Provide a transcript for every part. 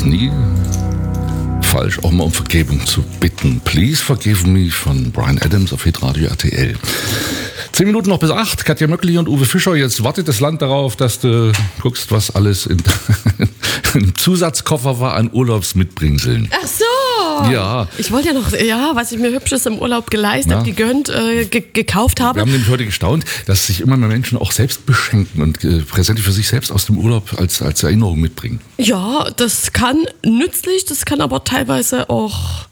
ist nie falsch, auch mal um Vergebung zu bitten. Please Forgive Me von Bryan Adams auf Hitradio RTL. 10 Minuten noch bis 8. Katja Möckli und Uwe Fischer. Jetzt wartet das Land darauf, dass du guckst, was alles im Zusatzkoffer war an Urlaubsmitbringseln. Ach so. Ja. Ich wollte ja noch, was ich mir Hübsches im Urlaub geleistet habe, gegönnt, gekauft habe. Wir haben nämlich heute gestaunt, dass sich immer mehr Menschen auch selbst beschenken und Präsente für sich selbst aus dem Urlaub als Erinnerung mitbringen. Ja, das kann nützlich, das kann aber teilweise auch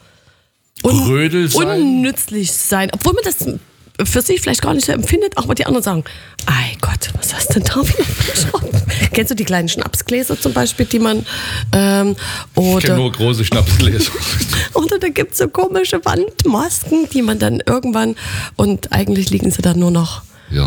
unnützlich sein. Obwohl man das für sich vielleicht gar nicht so empfindet, aber die anderen sagen, ei Gott, was hast denn da wieder für Schrott? Kennst du die kleinen Schnapsgläser zum Beispiel, die man ich kenne nur große Schnapsgläser. Oder da gibt es so komische Wandmasken, die man dann irgendwann, und eigentlich liegen sie dann nur noch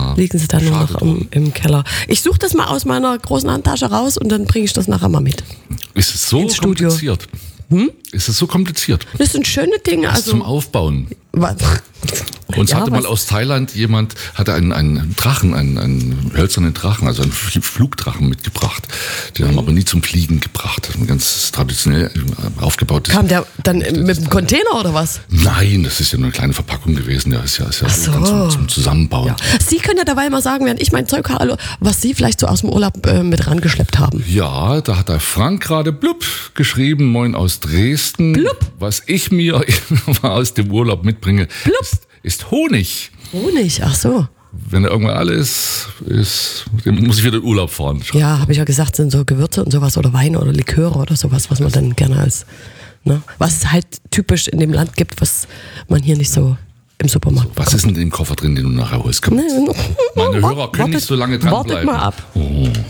im Keller. Ich suche das mal aus meiner großen Handtasche raus und dann bringe ich das nachher mal mit. Ist es so kompliziert? Ist es so kompliziert? Das sind schöne Dinge. Was zum Aufbauen. Was? Uns hatte mal aus Thailand jemand, hatte einen Drachen, einen hölzernen Drachen, also einen Flugdrachen mitgebracht. Den haben wir aber nie zum Fliegen gebracht. Ein ganz traditionell aufgebautes. Kam der dann mit dem Container oder was? Nein, das ist ja nur eine kleine Verpackung gewesen. Der ist ja zum Zusammenbauen. Ja. Sie können ja dabei mal sagen, während ich mein Zeug habe, was Sie vielleicht so aus dem Urlaub mit rangeschleppt haben. Ja, da hat der Frank gerade blub geschrieben, moin aus Dresden. Blub. Was ich mir aus dem Urlaub mitbringe, ist Honig. Honig, ach so. Wenn er irgendwann alles ist, dann muss ich wieder in Urlaub fahren. Ja, habe ich ja gesagt, sind so Gewürze und sowas oder Weine oder Liköre oder sowas, was man dann gerne als, was es halt typisch in dem Land gibt, was man hier nicht so im Supermarkt bekommt. Was ist denn in dem Koffer drin, den du nachher holst? Meine Hörer können nicht so lange dranbleiben. Wartet mal ab. Oh.